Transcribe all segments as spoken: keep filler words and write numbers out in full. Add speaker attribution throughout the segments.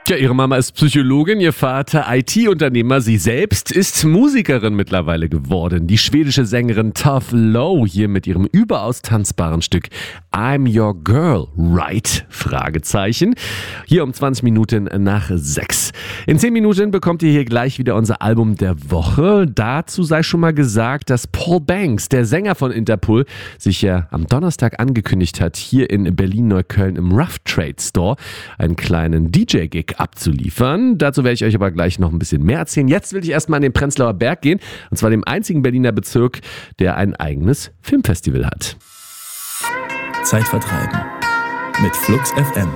Speaker 1: Tja, ihre Mama ist Psychologin, ihr Vater I T-Unternehmer, sie selbst ist Musikerin mittlerweile geworden. Die schwedische Sängerin Tove Lo hier mit ihrem überaus tanzbaren Stück I'm Your Girl, Right? Fragezeichen. Hier um zwanzig Minuten nach sechs. In zehn Minuten bekommt ihr hier gleich wieder unser Album der Woche. Dazu sei schon mal gesagt, dass Paul Banks, der Sänger von Interpol, sich ja am Donnerstag angekündigt hat, hier in Berlin-Neukölln im Rough Trade Store einen kleinen D J-Gig abzuliefern. Dazu werde ich euch aber gleich noch ein bisschen mehr erzählen. Jetzt will ich erstmal an den Prenzlauer Berg gehen, und zwar dem einzigen Berliner Bezirk, der ein eigenes Filmfestival hat.
Speaker 2: Zeit vertreiben mit Flux F M.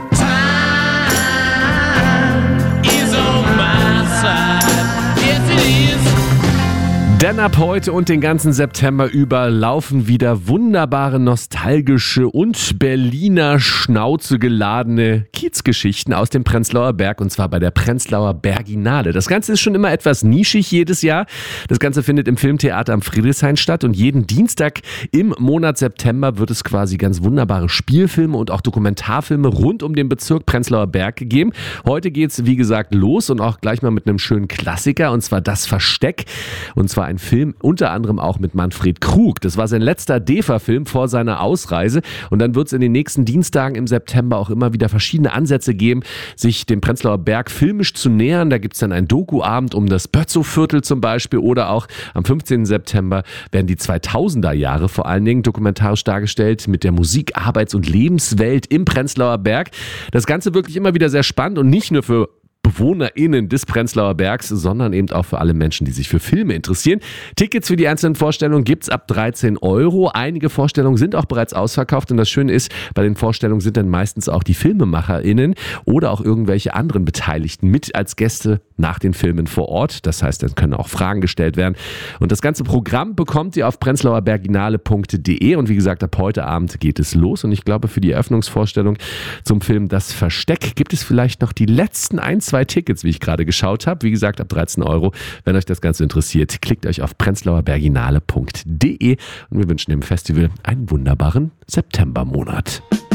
Speaker 1: Denn ab heute und den ganzen September über laufen wieder wunderbare, nostalgische und Berliner Schnauze geladene Kiezgeschichten aus dem Prenzlauer Berg, und zwar bei der Prenzlauer Berginale. Das Ganze ist schon immer etwas nischig jedes Jahr. Das Ganze findet im Filmtheater am Friedrichshain statt, und jeden Dienstag im Monat September wird es quasi ganz wunderbare Spielfilme und auch Dokumentarfilme rund um den Bezirk Prenzlauer Berg gegeben. Heute geht's, wie gesagt, los, und auch gleich mal mit einem schönen Klassiker, und zwar Das Versteck, und zwar ein Film unter anderem auch mit Manfred Krug. Das war sein letzter D E F A-Film vor seiner Ausreise, und dann wird es in den nächsten Dienstagen im September auch immer wieder verschiedene Ansätze geben, sich dem Prenzlauer Berg filmisch zu nähern. Da gibt es dann einen Doku-Abend um das Bötzow-Viertel zum Beispiel, oder auch am fünfzehnten September werden die zweitausender Jahre vor allen Dingen dokumentarisch dargestellt mit der Musik-, Arbeits- und Lebenswelt im Prenzlauer Berg. Das Ganze wirklich immer wieder sehr spannend, und nicht nur für BewohnerInnen des Prenzlauer Bergs, sondern eben auch für alle Menschen, die sich für Filme interessieren. Tickets für die einzelnen Vorstellungen gibt's ab dreizehn Euro. Einige Vorstellungen sind auch bereits ausverkauft, und das Schöne ist, bei den Vorstellungen sind dann meistens auch die FilmemacherInnen oder auch irgendwelche anderen Beteiligten mit als Gäste nach den Filmen vor Ort. Das heißt, dann können auch Fragen gestellt werden. Und das ganze Programm bekommt ihr auf prenzlauerberginale punkt de, und wie gesagt, ab heute Abend geht es los, und ich glaube, für die Eröffnungsvorstellung zum Film Das Versteck gibt es vielleicht noch die letzten ein, zwei Tickets, wie ich gerade geschaut habe. Wie gesagt, ab dreizehn Euro. Wenn euch das Ganze interessiert, klickt euch auf prenzlauerberginale punkt de, und wir wünschen dem Festival einen wunderbaren Septembermonat.